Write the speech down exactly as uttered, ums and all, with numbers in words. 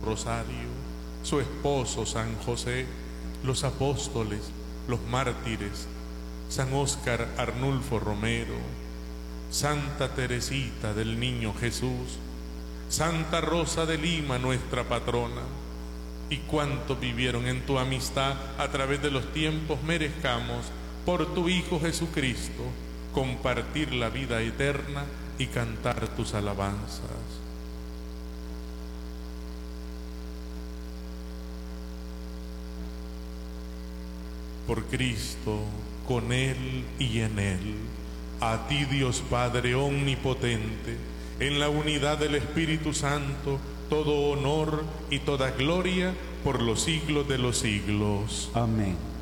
rosario, su esposo San José, los apóstoles, los mártires, San Óscar Arnulfo Romero, Santa Teresita del Niño Jesús, Santa Rosa de Lima, nuestra patrona, y cuantos vivieron en tu amistad a través de los tiempos, merezcamos, por tu Hijo Jesucristo, compartir la vida eterna y cantar tus alabanzas. Por Cristo, con Él y en Él, a ti Dios Padre omnipotente, en la unidad del Espíritu Santo, todo honor y toda gloria por los siglos de los siglos. Amén.